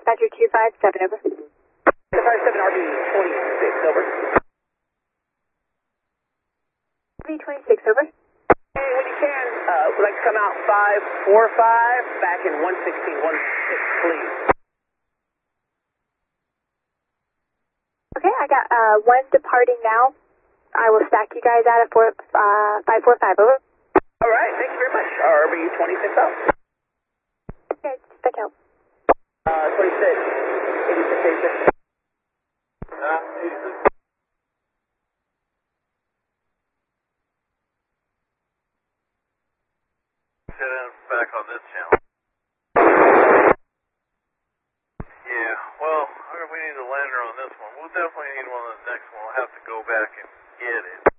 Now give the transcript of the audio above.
Dispatcher 257, over. 257 RV26, over. RV26, over. Hey, when you can, would like to come out 545, back in 116, please. Okay, I got one departing now. I will stack you guys out at 545, over. All right, thank you very much. RV26 out. Okay, dispatch out. 26, 86, 86. Set in back on this channel. Yeah, well, we need a lander on this one. We'll definitely need one on the next one. We'll have to go back and get it.